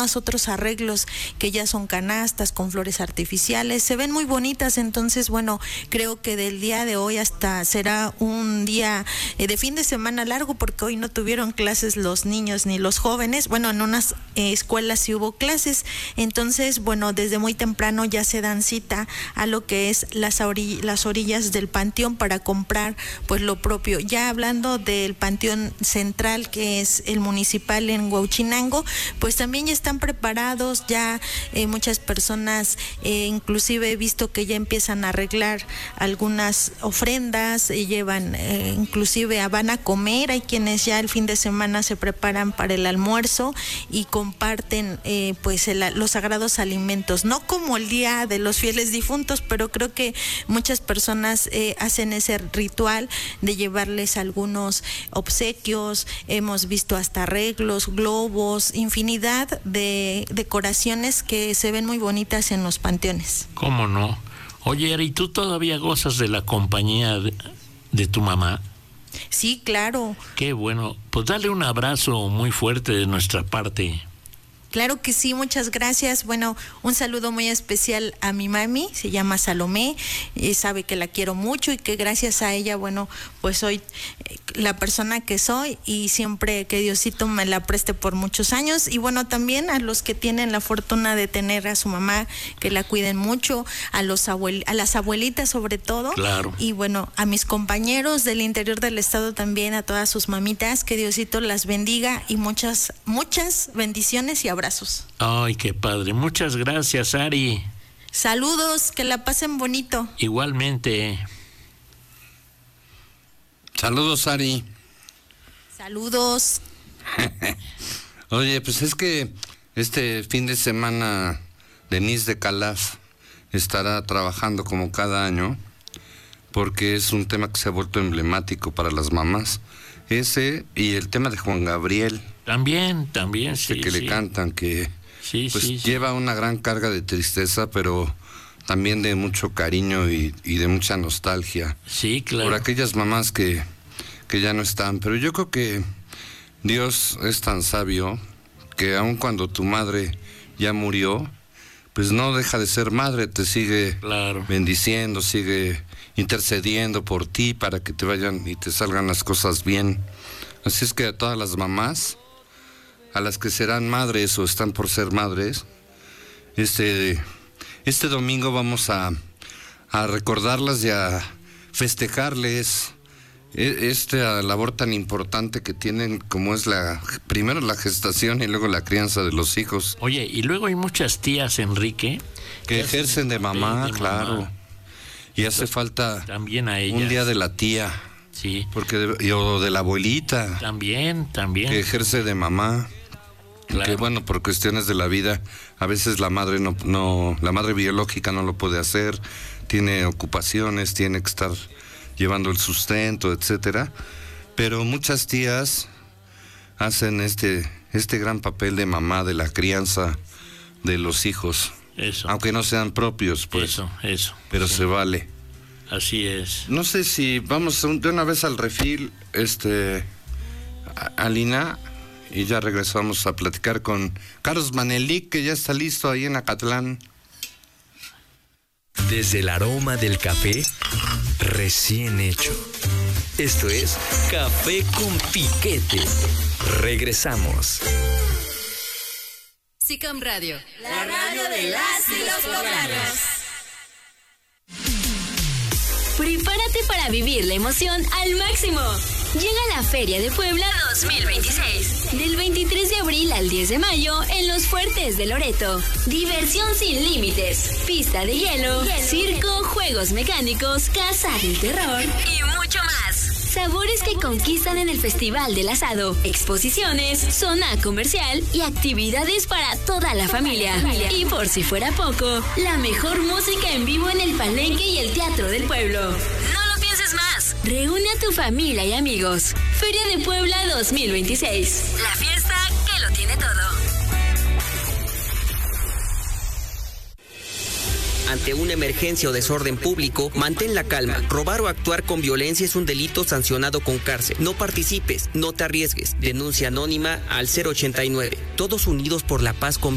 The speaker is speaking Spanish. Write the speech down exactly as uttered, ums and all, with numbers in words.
algunos otros arreglos que ya son canastas con flores artificiales, se ven muy bonitas. Entonces, bueno, creo que del día de hoy hasta será un día eh, de fin de semana largo, porque hoy no tuvieron clases los niños ni los jóvenes. Bueno, en unas eh, escuelas sí hubo clases. Entonces, bueno, desde muy temprano ya se dan cita a lo que es las, orilla, las orillas del panteón para comprar pues lo propio. Ya hablando del panteón central, que es el municipal en Huauchinango, pues también ya están preparados, ya eh, muchas personas, eh, inclusive he visto que ya empiezan a arreglar algunas ofrendas, eh, llevan, eh, inclusive a, van a comer, hay quienes ya el fin de semana se preparan para el almuerzo y comparten eh, pues el, los sagrados alimentos, no como el día de los fieles difuntos, pero creo que muchas personas eh, hacen ese ritual de llevarles algunos obsequios. Hemos visto hasta arreglos, globos, infinidad de decoraciones que se ven muy bonitas en los panteones. ¿Cómo no? Oye, ¿y tú todavía gozas de la compañía de, de tu mamá? Sí, claro. Qué bueno. Pues dale un abrazo muy fuerte de nuestra parte. Claro que sí, muchas gracias. Bueno, un saludo muy especial a mi mami, se llama Salomé, y sabe que la quiero mucho y que gracias a ella, bueno, pues soy la persona que soy y siempre que Diosito me la preste por muchos años. Y bueno, también a los que tienen la fortuna de tener a su mamá, que la cuiden mucho, a los abuel a las abuelitas sobre todo. Claro. Y bueno, a mis compañeros del interior del estado también, a todas sus mamitas, que Diosito las bendiga y muchas, muchas bendiciones y abrazos. Ay, qué padre. Muchas gracias, Ari. Saludos, que la pasen bonito. Igualmente. Saludos, Ari. Saludos. Oye, pues es que este fin de semana Denise de Calaf estará trabajando como cada año, porque es un tema que se ha vuelto emblemático para las mamás. Ese y el tema de Juan Gabriel. También, también, sí. Que sí. le cantan, que sí, pues sí, lleva sí. una gran carga de tristeza, pero también de mucho cariño y, y de mucha nostalgia. Sí, claro. Por aquellas mamás que, que ya no están. Pero yo creo que Dios es tan sabio que aun cuando tu madre ya murió, pues no deja de ser madre, te sigue claro. bendiciendo, sigue intercediendo por ti para que te vayan y te salgan las cosas bien. Así es que a todas las mamás, a las que serán madres o están por ser madres, este, este domingo vamos a, a recordarlas y a festejarles esta labor tan importante que tienen, como es la primero la gestación y luego la crianza de los hijos. Oye, y luego hay muchas tías, Enrique, que ejercen de mamá, de claro. Mamá. Y hace falta también a ellas. Un día de la tía. Sí. Porque de, o de la abuelita. También, también. Que ejerce de mamá. Claro. Que bueno, por cuestiones de la vida, a veces la madre no, no, la madre biológica no lo puede hacer, tiene ocupaciones, tiene que estar llevando el sustento, etcétera. Pero muchas tías hacen este, este gran papel de mamá, de la crianza de los hijos. Eso. Aunque no sean propios, pues. Eso, eso. Pero sí. se vale. Así es. No sé si vamos de una vez al refil, este, Alina, y ya regresamos a platicar con Carlos Manelik, que ya está listo ahí en Acatlán. Desde el aroma del café recién hecho. Esto es Café con Piquete. Regresamos. SICAM Radio, la radio de las y los poblanos. Prepárate para vivir la emoción al máximo. Llega la Feria de Puebla dos mil veintiséis. Del veintitrés de abril al diez de mayo en Los Fuertes de Loreto. Diversión sin límites, pista de hielo, hielo. circo, juegos mecánicos, casa del terror y mucho más. Sabores que conquistan en el Festival del Asado, exposiciones, zona comercial y actividades para toda la familia. Y por si fuera poco, la mejor música en vivo en el Palenque y el Teatro del Pueblo. No lo pienses más. Reúne a tu familia y amigos. Feria de Puebla dos mil veintiséis. La fiesta que lo tiene todo. Ante una emergencia o desorden público, mantén la calma. Robar o actuar con violencia es un delito sancionado con cárcel. No participes, no te arriesgues. Denuncia anónima al cero ochenta y nueve. Todos unidos por la paz con